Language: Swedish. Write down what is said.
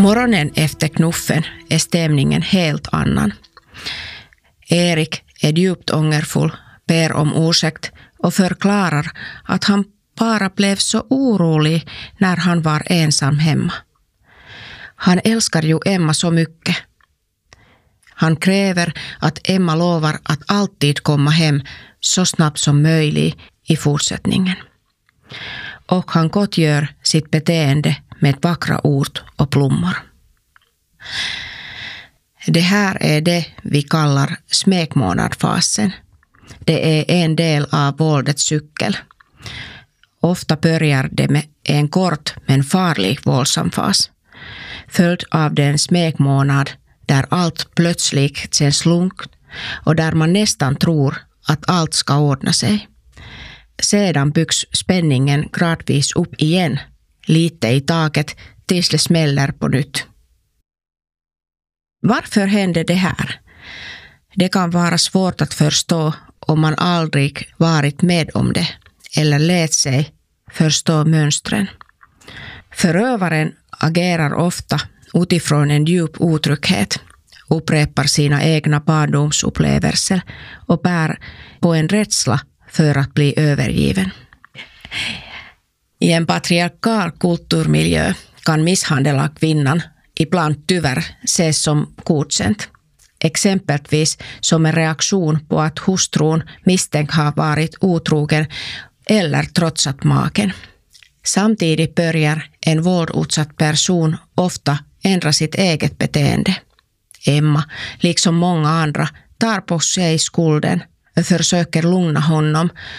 Morgonen efter knuffen är stämningen helt annan. Erik är djupt ångerfull, ber om ursäkt och förklarar att han bara blev så orolig när han var ensam hemma. Han älskar ju Emma så mycket. Han kräver att Emma lovar att alltid komma hem så snabbt som möjligt i fortsättningen. Och han gottgör sitt beteende med vackra ord och blommor. Det här är det vi kallar smekmånadfasen. Det är en del av våldets cykel. Ofta börjar det med en kort men farlig våldsam fas. Följd av den smekmånad där allt plötsligt känns lugnt och där man nästan tror att allt ska ordna sig. Sedan byggs spänningen gradvis upp igen, lite i taget tills det smäller på nytt. Varför händer det här? Det kan vara svårt att förstå om man aldrig varit med om det eller lät sig förstå mönstren. Förövaren agerar ofta utifrån en djup otrygghet, upprepar sina egna barndomsupplevelser och bär på en rädsla för att bli övergiven. I en patriarkal kulturmiljö kan misshandel av kvinnan ibland tyvärr ses som godkänt. Exempelvis som en reaktion på att hustrun misstänkt har varit otrogen eller trotsat maken. Samtidigt börjar en våldutsatt person ofta ändra sitt eget beteende. Emma, liksom många andra, tar på sig skulden och försöker lugna honom